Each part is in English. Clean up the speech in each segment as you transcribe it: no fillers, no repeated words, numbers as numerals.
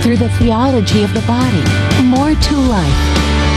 through the theology of the body. More to life.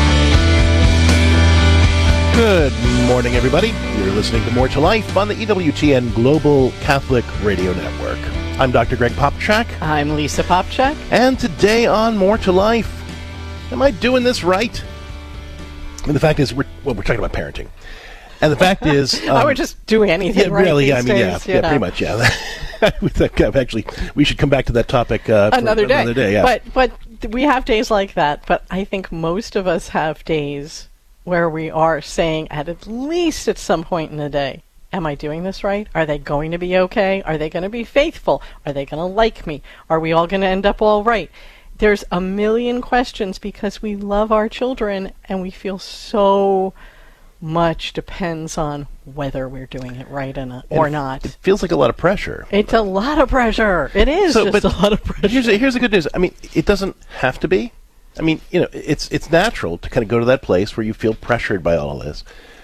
Good morning, everybody. You're listening to More to Life on the EWTN Global Catholic Radio Network. I'm Dr. Greg Popchak. I'm Lisa Popchak. And today on More to Life, am I doing this right? And the fact is, we're talking about parenting. And the fact is... we're just doing anything right really, these days, pretty much, yeah. Actually, we should come back to that topic another day. Another day, yeah. But we have days like that, but I think most of us have days where we are saying at least at some point in the day, am I doing this right? Are they going to be okay? Are they going to be faithful? Are they going to like me? Are we all going to end up all right? There's a million questions because we love our children and we feel so much depends on whether we're doing it right or not. It feels like a lot of pressure. It's a lot of pressure. It is a lot of pressure. But here's the good news. I mean, it doesn't have to be. I mean, it's natural to kind of go to that place where you feel pressured by all of this.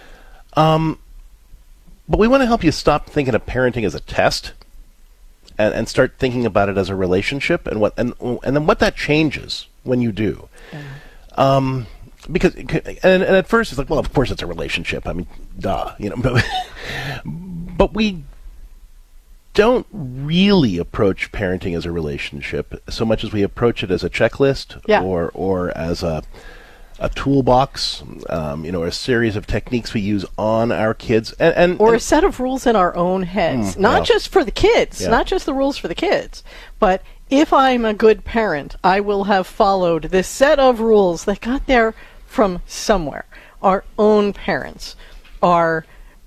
But we want to help you stop thinking of parenting as a test and start thinking about it as a relationship and then what that changes when you do. Yeah. Because at first it's like, well, of course it's a relationship. I mean, duh, but we don't really approach parenting as a relationship so much as we approach it as a checklist or as a toolbox, a series of techniques we use on our kids, or a set of rules in our own heads, not just for the kids, not just the rules for the kids, but if I'm a good parent, I will have followed this set of rules that got there from somewhere. Our own parents, our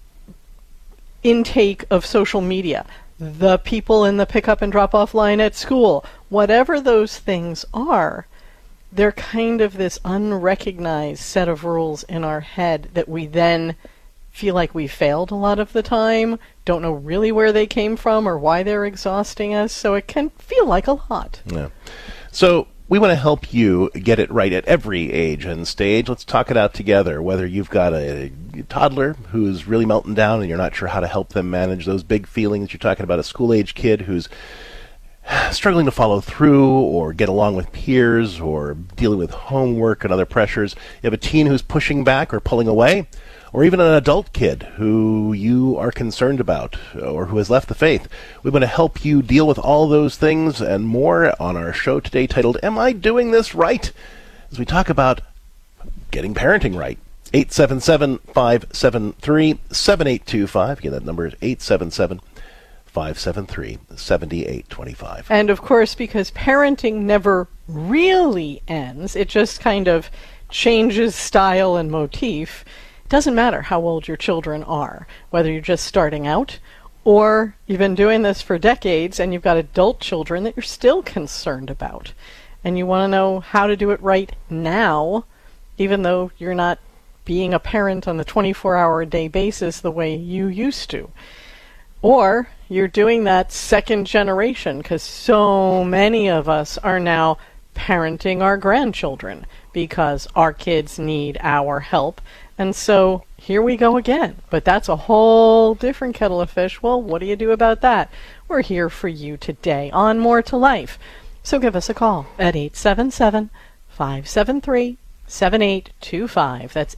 intake of social media, the people in the pick-up and drop-off line at school, whatever those things are, they're kind of this unrecognized set of rules in our head that we then feel like we failed a lot of the time, don't know really where they came from or why they're exhausting us, so it can feel like a lot. Yeah. So we want to help you get it right at every age and stage. Let's talk it out together, whether you've got a toddler who's really melting down and you're not sure how to help them manage those big feelings. You're talking about a school-age kid who's struggling to follow through or get along with peers or dealing with homework and other pressures. You have a teen who's pushing back or pulling away, or even an adult kid who you are concerned about or who has left the faith. We want to help you deal with all those things and more on our show today titled, Am I Doing This Right? As we talk about getting parenting right. 877-573-7825. Again, that number is 877-573-7825. And of course, because parenting never really ends, it just kind of changes style and motif. It doesn't matter how old your children are, whether you're just starting out or you've been doing this for decades and you've got adult children that you're still concerned about. And you want to know how to do it right now, even though you're not being a parent on the 24-hour-a-day basis the way you used to. Or you're doing that second generation, because so many of us are now parenting our grandchildren because our kids need our help. And so here we go again. But that's a whole different kettle of fish. Well, what do you do about that? We're here for you today on More to Life. So give us a call at 877-573-7825. That's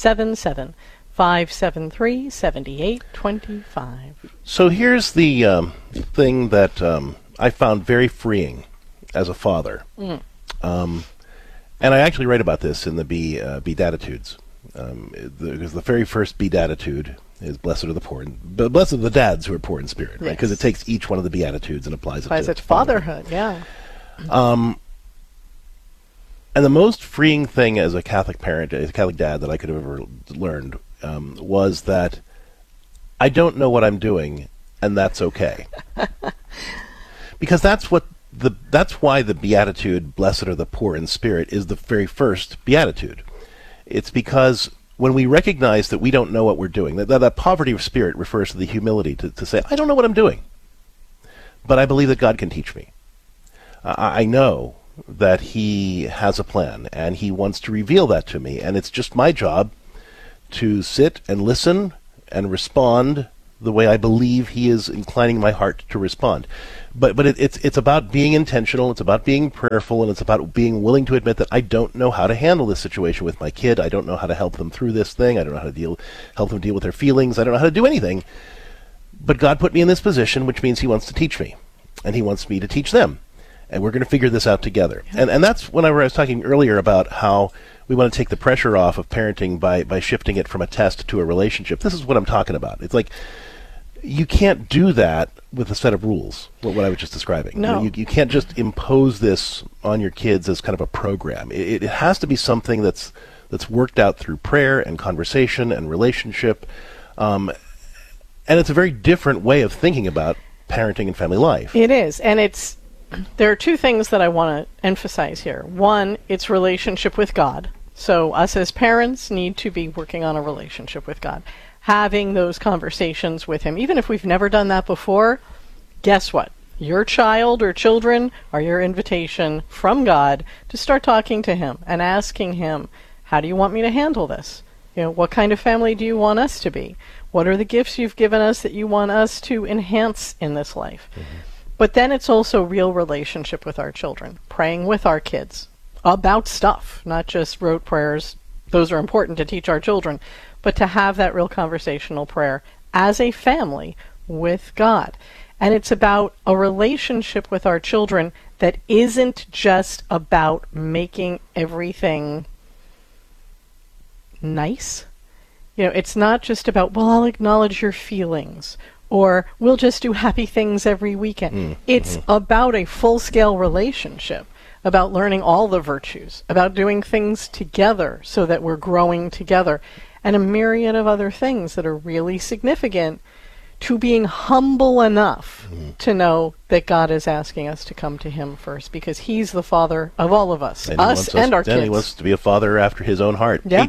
877-573-7825. So here's the thing that I found very freeing as a father. And I actually write about this in the Beatitudes. Because the very first Beatitude is blessed are the poor, but blessed are the dads who are poor in spirit, right? Because it takes each one of the Beatitudes and applies it to fatherhood. Yeah. And the most freeing thing as a Catholic parent, as a Catholic dad, that I could have ever learned was that I don't know what I'm doing, and that's okay. Because that's why the Beatitude, blessed are the poor in spirit, is the very first Beatitude. It's because when we recognize that we don't know what we're doing, that poverty of spirit refers to the humility to say, I don't know what I'm doing, but I believe that God can teach me. I know that He has a plan, and He wants to reveal that to me, and it's just my job to sit and listen and respond the way I believe he is inclining my heart to respond. But it's about being intentional, it's about being prayerful, and it's about being willing to admit that I don't know how to handle this situation with my kid. I don't know how to help them through this thing. I don't know how to help them deal with their feelings. I don't know how to do anything. But God put me in this position, which means he wants to teach me, and he wants me to teach them. And we're going to figure this out together. Yeah. And that's whenever I was talking earlier about how we want to take the pressure off of parenting by shifting it from a test to a relationship. This is what I'm talking about. It's like, you can't do that with a set of rules, what I was just describing. No. You can't just impose this on your kids as kind of a program. It has to be something that's worked out through prayer and conversation and relationship. And it's a very different way of thinking about parenting and family life. It is. And there are two things that I want to emphasize here. One, it's relationship with God. So us as parents need to be working on a relationship with God, having those conversations with him. Even if we've never done that before, guess what? Your child or children are your invitation from God to start talking to him and asking him, how do you want me to handle this? What kind of family do you want us to be? What are the gifts you've given us that you want us to enhance in this life? Mm-hmm. But then it's also real relationship with our children, praying with our kids about stuff, not just rote prayers. Those are important to teach our children, but to have that real conversational prayer as a family with God. And it's about a relationship with our children that isn't just about making everything nice. It's not just about, well, I'll acknowledge your feelings, or we'll just do happy things every weekend. It's about a full-scale relationship, about learning all the virtues, about doing things together so that we're growing together, and a myriad of other things that are really significant to being humble enough to know that God is asking us to come to him first, because he's the father of all of us, and us and our kids. And he wants to be a father after his own heart. Yeah.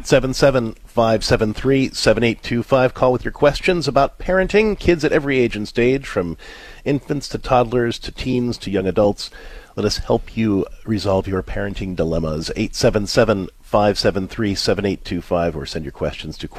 877-573-7825. Call with your questions about parenting, kids at every age and stage, from infants to toddlers to teens to young adults. Let us help you resolve your parenting dilemmas. 877-573-7825, or send your questions to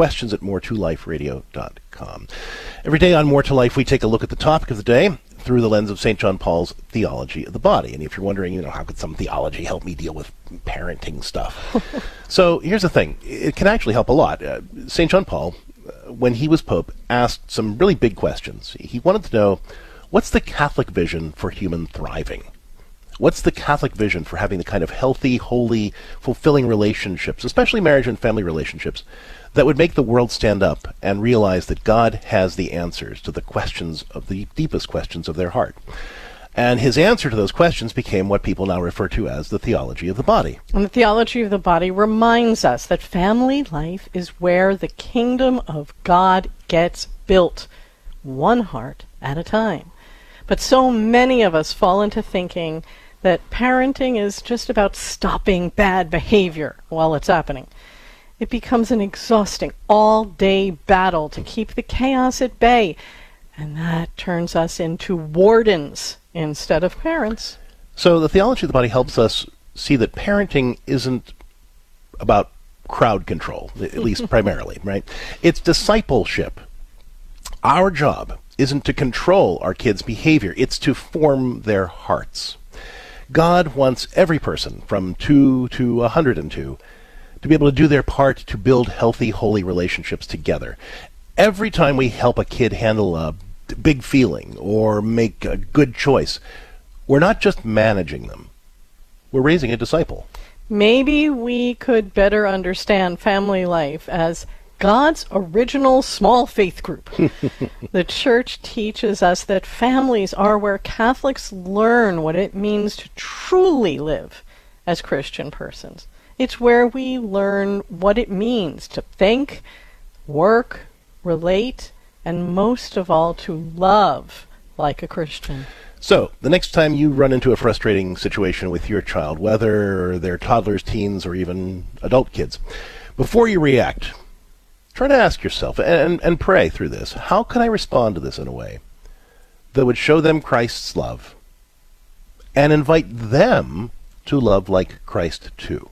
questions@moretoliferadio.com. Every day on More to Life, we take a look at the topic of the day through the lens of St. John Paul's theology of the body. And if you're wondering, how could some theology help me deal with parenting stuff? So here's the thing. It can actually help a lot. St. John Paul, when he was Pope, asked some really big questions. He wanted to know, what's the Catholic vision for human thriving? What's the Catholic vision for having the kind of healthy, holy, fulfilling relationships, especially marriage and family relationships, that would make the world stand up and realize that God has the answers to the questions of the deepest questions of their heart? And his answer to those questions became what people now refer to as the theology of the body. And the theology of the body reminds us that family life is where the kingdom of God gets built, one heart at a time. But so many of us fall into thinking that parenting is just about stopping bad behavior while it's happening. It becomes an exhausting, all-day battle to keep the chaos at bay, and that turns us into wardens instead of parents. So the theology of the body helps us see that parenting isn't about crowd control, at least primarily, right? It's discipleship. Our job isn't to control our kids' behavior, it's to form their hearts. God wants every person, from 2 to 102, to be able to do their part to build healthy, holy relationships together. Every time we help a kid handle a big feeling or make a good choice, we're not just managing them, we're raising a disciple. Maybe we could better understand family life as God's original small faith group. The church teaches us that families are where Catholics learn what it means to truly live as Christian persons. It's where we learn what it means to think, work, relate, and most of all, to love like a Christian. So, the next time you run into a frustrating situation with your child, whether they're toddlers, teens, or even adult kids, before you react, try to ask yourself and pray through this. How can I respond to this in a way that would show them Christ's love and invite them to love like Christ too?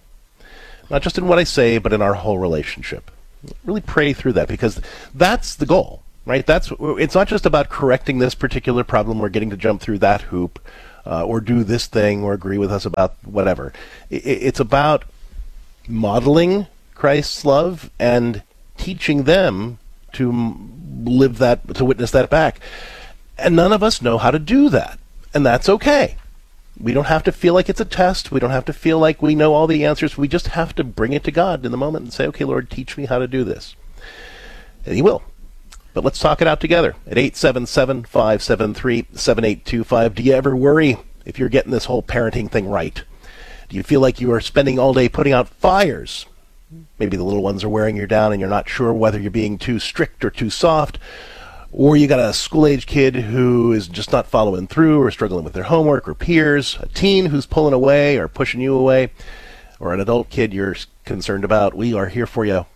Not just in what I say, but in our whole relationship. Really pray through that, because that's the goal. right? It's not just about correcting this particular problem or getting to jump through that hoop or do this thing or agree with us about whatever. It's about modeling Christ's love and teaching them to live that, to witness that back. And none of us know how to do that. And that's okay. We don't have to feel like it's a test. We don't have to feel like we know all the answers. We just have to bring it to God in the moment and say, okay, Lord, teach me how to do this. And He will. But let's talk it out together at 877-573-7825. Do you ever worry if you're getting this whole parenting thing right? Do you feel like you are spending all day putting out fires? Maybe the little ones are wearing you down and you're not sure whether you're being too strict or too soft. Or you got a school-age kid who is just not following through or struggling with their homework or peers, a teen who's pulling away or pushing you away, or an adult kid you're concerned about. We are here for you.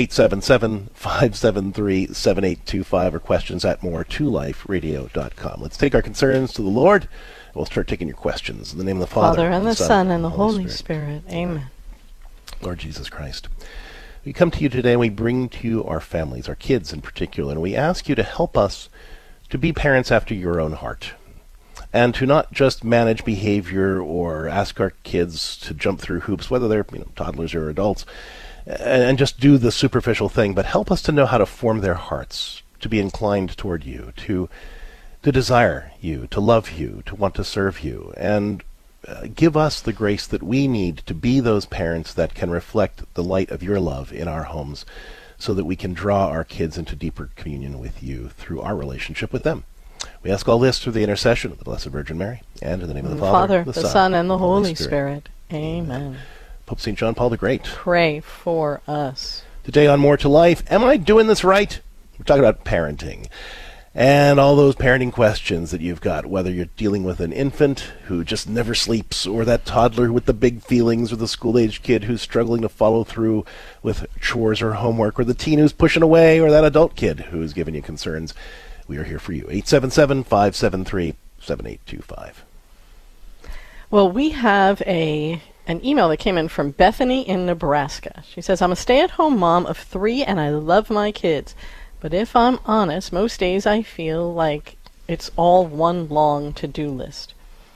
877-573-7825 or questions at more2liferadio.com. Let's take our concerns to the Lord. We'll start taking your questions. In the name of the Father and the Son, and the Holy Spirit. Amen. Lord Jesus Christ, we come to you today and we bring to you our families, our kids in particular, and we ask you to help us to be parents after your own heart and to not just manage behavior or ask our kids to jump through hoops, whether they're toddlers or adults, and just do the superficial thing, but help us to know how to form their hearts, to be inclined toward you, to desire you, to love you, to want to serve you, and give us the grace that we need to be those parents that can reflect the light of your love in our homes so that we can draw our kids into deeper communion with you through our relationship with them. We ask all this through the intercession of the Blessed Virgin Mary, and in the name of the Father, the Son, and the Holy Spirit. Amen. Pope St. John Paul the Great, pray for us. Today on More to Life, am I doing this right? We're talking about parenting. And all those parenting questions that you've got, whether you're dealing with an infant who just never sleeps, or that toddler with the big feelings, or the school-age kid who's struggling to follow through with chores or homework, or the teen who's pushing away, or that adult kid who's giving you concerns, we are here for you. 877-573-7825. Well, we have an email that came in from Bethany in Nebraska. She says, I'm a stay-at-home mom of 3, and I love my kids. But if I'm honest, most days I feel like it's all one long to-do list.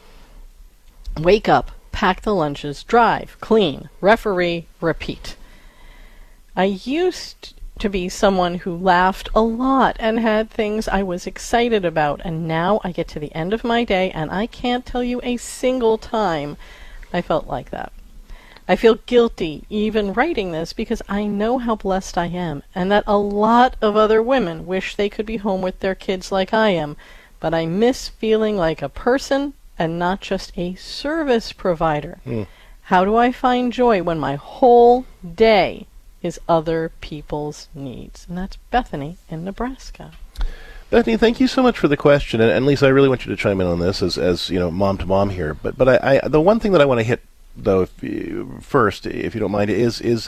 Wake up, pack the lunches, drive, clean, referee, repeat. I used to be someone who laughed a lot and had things I was excited about, and now I get to the end of my day and I can't tell you a single time I felt like that. I feel guilty even writing this because I know how blessed I am and that a lot of other women wish they could be home with their kids like I am, but I miss feeling like a person and not just a service provider. How do I find joy when my whole day is other people's needs? And that's Bethany in Nebraska. Bethany, thank you so much for the question, and Lisa, I really want you to chime in on this as mom to mom here. But I the one thing that I want to hit, though, first, if you don't mind, is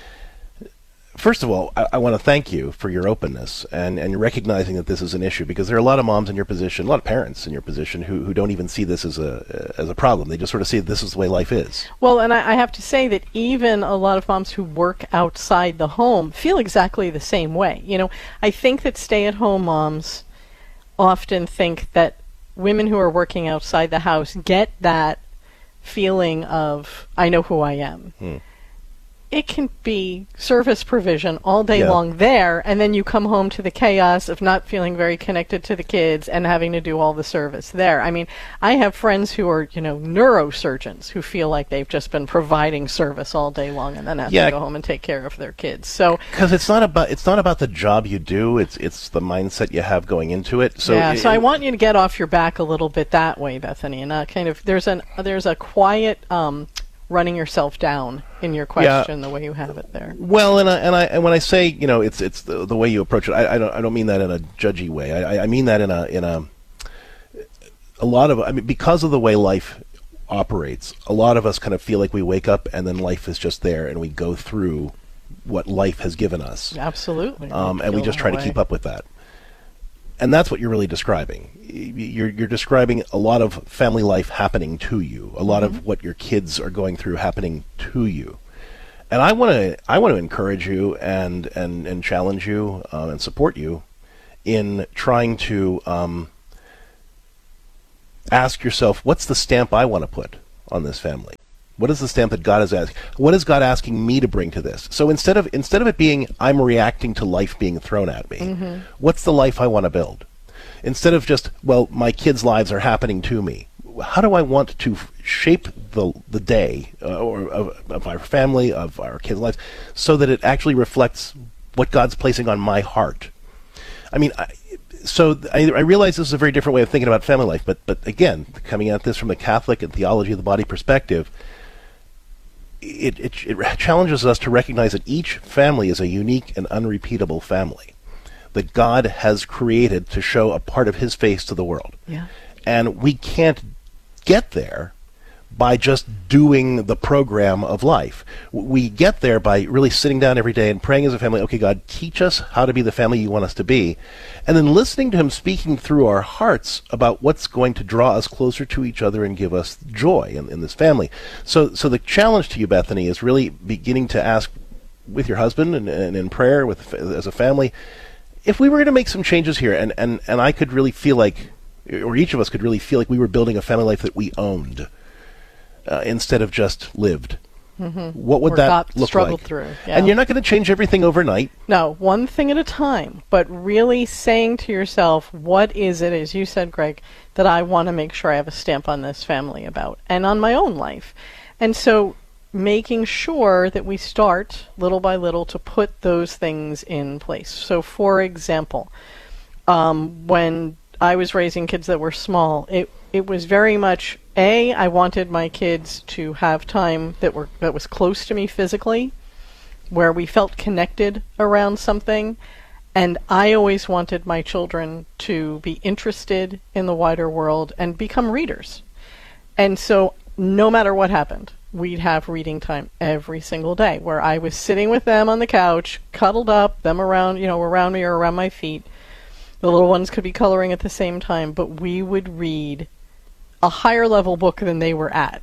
first of all, I want to thank you for your openness and recognizing that this is an issue, because there are a lot of moms in your position, a lot of parents in your position who don't even see this as a problem. They just sort of see this is the way life is. Well, and I have to say that even a lot of moms who work outside the home feel exactly the same way. I think that stay-at-home moms often think that women who are working outside the house get that feeling of, I know who I am. It can be service provision all day long there, and then you come home to the chaos of not feeling very connected to the kids and having to do all the service there. I mean, I have friends who are, neurosurgeons who feel like they've just been providing service all day long and then have to go home and take care of their kids. So, because it's not about the job you do, it's the mindset you have going into it. So so I want you to get off your back a little bit that way, Bethany, and kind of there's a quiet running yourself down in your question, the way you have it there. Well, and when I say it's the way you approach it, I don't mean that in a judgy way. I mean that in a lot of because of the way life operates, a lot of us kind of feel like we wake up and then life is just there and we go through what life has given us. Absolutely. And we just try to keep up with that. And that's what you're really describing. You're describing a lot of family life happening to you, a lot of what your kids are going through happening to you. And I want to encourage you and challenge you and support you in trying to ask yourself, what's the stamp I want to put on this family? What is the stamp that God is asking? What is God asking me to bring to this? So instead of it being I'm reacting to life being thrown at me, what's the life I want to build? Instead of just, well, my kids' lives are happening to me, how do I want to shape the day of our family, of our kids' lives, so that it actually reflects what God's placing on my heart? I mean, I realize this is a very different way of thinking about family life, but again, coming at this from the Catholic and theology of the body perspective, it challenges us to recognize that each family is a unique and unrepeatable family that God has created to show a part of his face to the world. Yeah. And we can't get there by just doing the program of life. We get there by really sitting down every day and praying as a family, okay, God, teach us how to be the family you want us to be, and then listening to him speaking through our hearts about what's going to draw us closer to each other and give us joy in this family. So the challenge to you, Bethany, is really beginning to ask with your husband and in prayer as a family, if we were going to make some changes here, and I could really feel like, or each of us could really feel like we were building a family life that we owned, instead of just lived. What would that look struggled like? Through. Yeah. And you're not going to change everything overnight. No, one thing at a time, but really saying to yourself, what is it, as you said, Greg, that I want to make sure I have a stamp on this family about, and on my own life. And so making sure that we start little by little to put those things in place. So for example, when I was raising kids that were small, it was very much, I wanted my kids to have time that was close to me physically, where we felt connected around something, and I always wanted my children to be interested in the wider world and become readers. And so no matter what happened, we'd have reading time every single day, where I was sitting with them on the couch, cuddled up, them around me or around my feet. The little ones could be coloring at the same time, but we would read a higher level book than they were at.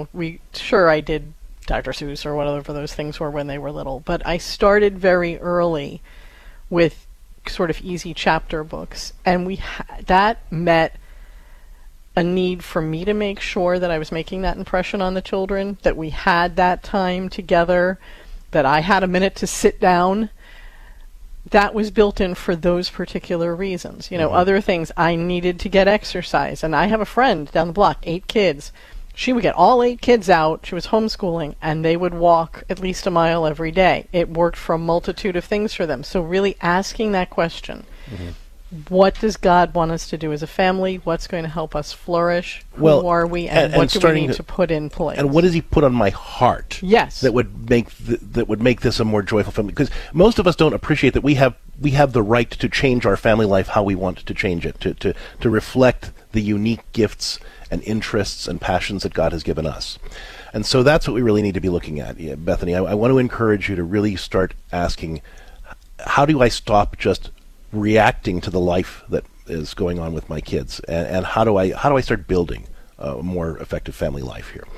I did Dr. Seuss or whatever those things were when they were little, but I started very early with sort of easy chapter books, and that met a need for me to make sure that I was making that impression on the children, that we had that time together, that I had a minute to sit down. That was built in for those particular reasons. Other things, I needed to get exercise. And I have a friend down the block, 8 kids. She would get all 8 kids out. She was homeschooling, and they would walk at least a mile every day. It worked for a multitude of things for them. So really asking that question, what does God want us to do as a family? What's going to help us flourish? Who are we? And what do we need to put in place? And what does he put on my heart? Yes. That would make this a more joyful family. Because most of us don't appreciate that we have the right to change our family life how we want to change it, to reflect the unique gifts and interests and passions that God has given us. And so that's what we really need to be looking at. Yeah, Bethany, I want to encourage you to really start asking, how do I stop just reacting to the life that is going on with my kids, and how do I start building a more effective family life here?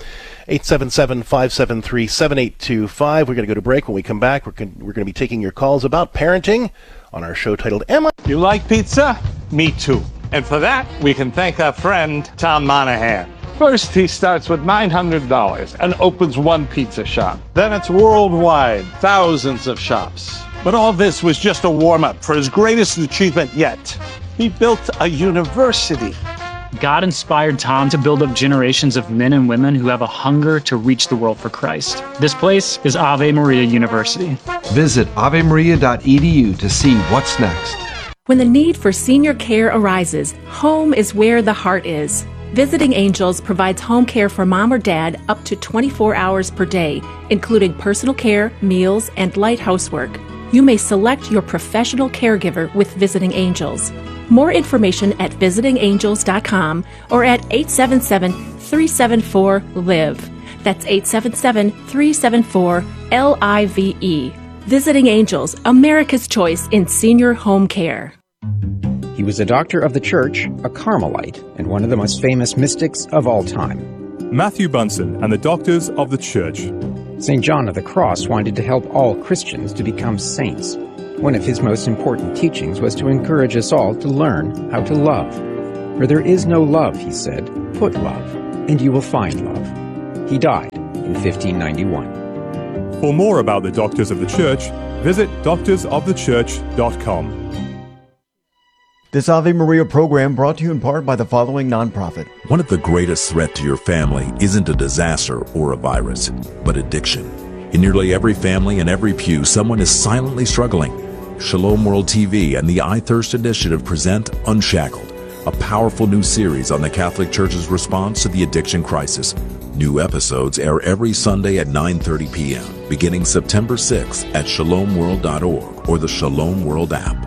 877-573-7825. We're going to go to break. When we come back, we're going to be taking your calls about parenting on our show titled Emma. You like pizza? Me too. And for that, we can thank our friend Tom Monahan. First, he starts with $900 and opens one pizza shop. Then it's worldwide, thousands of shops. But all this was just a warm-up for his greatest achievement yet. He built a university. God inspired Tom to build up generations of men and women who have a hunger to reach the world for Christ. This place is Ave Maria University. Visit avemaria.edu to see what's next. When the need for senior care arises, home is where the heart is. Visiting Angels provides home care for mom or dad up to 24 hours per day, including personal care, meals, and light housework. You may select your professional caregiver with Visiting Angels. More information at visitingangels.com or at 877-374-LIVE. That's 877-374-LIVE. Visiting Angels, America's choice in senior home care. He was a doctor of the church, a Carmelite, and one of the most famous mystics of all time. Matthew Bunson and the Doctors of the Church. St. John of the Cross wanted to help all Christians to become saints. One of his most important teachings was to encourage us all to learn how to love. Where there is no love, he said, put love, and you will find love. He died in 1591. For more about the Doctors of the Church, visit doctorsofthechurch.com. This Ave Maria program brought to you in part by the following nonprofit. One of the greatest threats to your family isn't a disaster or a virus, but addiction. In nearly every family and every pew, someone is silently struggling. Shalom World TV and the iThirst Initiative present Unshackled, a powerful new series on the Catholic Church's response to the addiction crisis. New episodes air every Sunday at 9:30 p.m., beginning September 6th at shalomworld.org or the Shalom World app.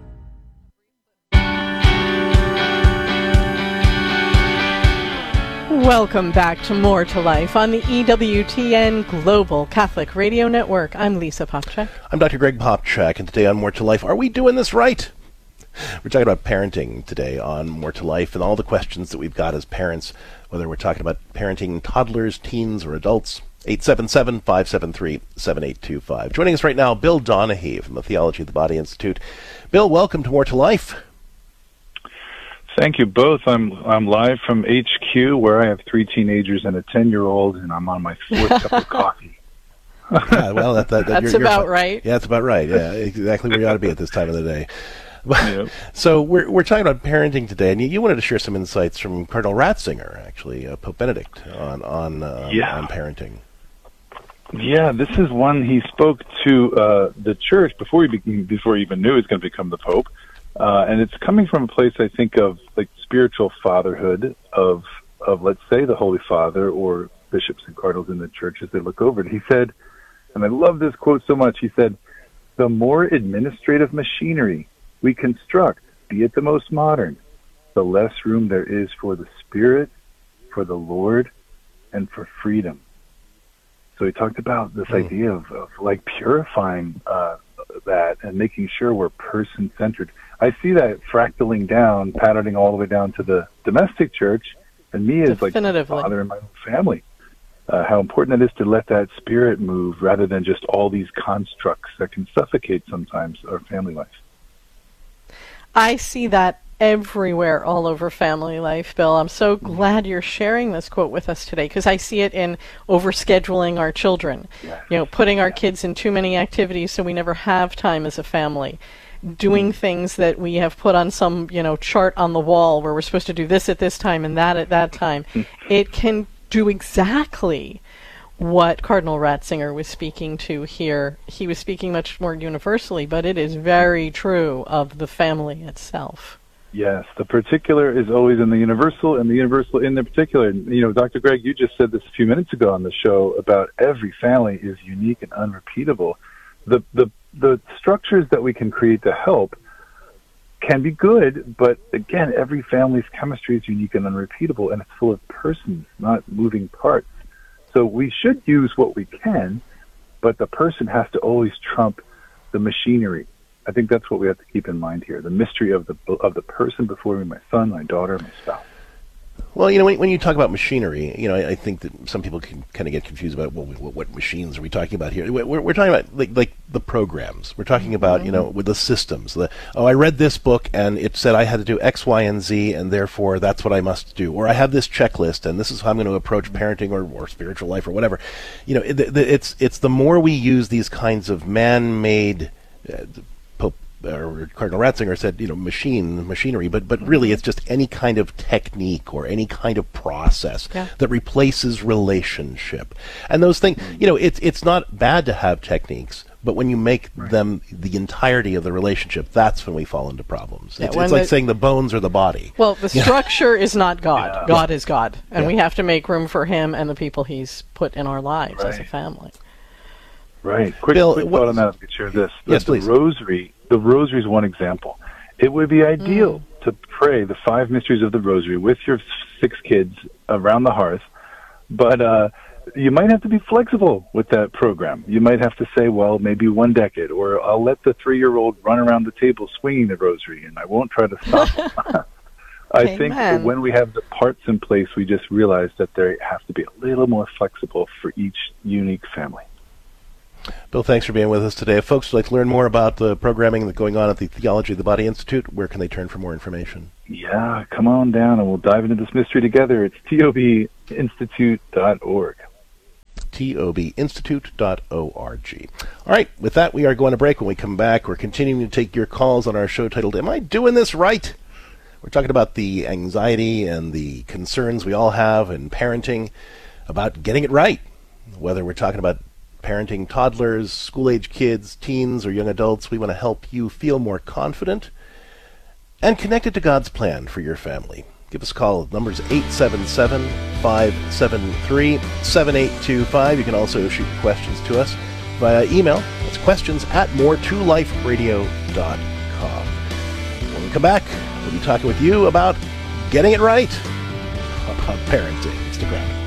Welcome back to More to Life on the EWTN Global Catholic Radio Network. I'm Lisa Popchak. I'm Dr. Greg Popchak, and today on More to Life, are we doing this right? We're talking about parenting today on More to Life and all the questions that we've got as parents, whether we're talking about parenting toddlers, teens, or adults. 877-573-7825. Joining us right now, Bill Donahue from the Theology of the Body Institute. Bill, welcome to More to Life. Thank you both. I'm live from HQ, where I have 3 teenagers and a 10-year-old, and I'm on my 4th cup of coffee. Yeah, well, that's about right. Yeah, that's about right. Yeah, exactly where you ought to be at this time of the day. Yep. So we're talking about parenting today, and you wanted to share some insights from Cardinal Ratzinger, actually, Pope Benedict, on parenting. Yeah, this is one he spoke to the church before he even knew he was going to become the Pope. And it's coming from a place, I think, of like spiritual fatherhood of let's say, the Holy Father or bishops and cardinals in the church as they look over it. He said, and I love this quote so much, he said, "The more administrative machinery we construct, be it the most modern, the less room there is for the Spirit, for the Lord, and for freedom." So he talked about this idea of like purifying that and making sure we're person-centered. I see that fractaling down, patterning all the way down to the domestic church, and me as like my father and my own family. How important it is to let that spirit move rather than just all these constructs that can suffocate sometimes our family life. I see that everywhere, all over family life, Bill. I'm so glad you're sharing this quote with us today, because I see it in overscheduling our children. Yeah. Putting our kids in too many activities so we never have time as a family. Doing things that we have put on some, chart on the wall where we're supposed to do this at this time and that at that time. It can do exactly what Cardinal Ratzinger was speaking to here. He was speaking much more universally, but it is very true of the family itself. Yes, the particular is always in the universal, and the universal in the particular. Dr. Greg, you just said this a few minutes ago on the show about every family is unique and unrepeatable. The structures that we can create to help can be good, but again, every family's chemistry is unique and unrepeatable, and it's full of persons, not moving parts. So we should use what we can, but the person has to always trump the machinery. I think that's what we have to keep in mind here, the mystery of the person before me, my son, my daughter, my spouse. Well, when you talk about machinery, I think that some people can kind of get confused about, well, what machines are we talking about here? We're talking about like the programs. We're talking about, with the systems. I read this book and it said I had to do X, Y, and Z, and therefore that's what I must do. Or I have this checklist and this is how I'm going to approach parenting or spiritual life or whatever. It's the more we use these kinds of man-made or Cardinal Ratzinger said, machinery, but really it's just any kind of technique or any kind of process that replaces relationship. And those things, it's not bad to have techniques, but when you make them the entirety of the relationship, that's when we fall into problems. It's like saying the bones or the body. Well, the structure is not God. Yeah. God is God. And we have to make room for Him and the people He's put in our lives as a family. Right. Quick thought on that. I could share this. Yes, please. The Rosary is one example. It would be ideal to pray the 5 mysteries of the Rosary with your 6 kids around the hearth, but you might have to be flexible with that program. You might have to say, well, maybe 1 decade, or I'll let the 3-year-old run around the table swinging the Rosary, and I won't try to stop him. I think that when we have the parts in place, we just realize that they have to be a little more flexible for each unique family. Bill, thanks for being with us today. If folks would like to learn more about the programming that's going on at the Theology of the Body Institute, where can they turn for more information? Yeah, come on down and we'll dive into this mystery together. It's tobinstitute.org. tobinstitute.org. All right, with that, we are going to break. When we come back, we're continuing to take your calls on our show titled, Am I Doing This Right? We're talking about the anxiety and the concerns we all have in parenting about getting it right, whether we're talking about parenting toddlers, school-age kids, teens, or young adults. We want to help you feel more confident and connected to God's plan for your family. Give us a call. The number's 877-573-7825. You can also shoot questions to us via email. It's questions@moretoliferadio.com. When we come back, we'll be talking with you about getting it right, about parenting. Stick around.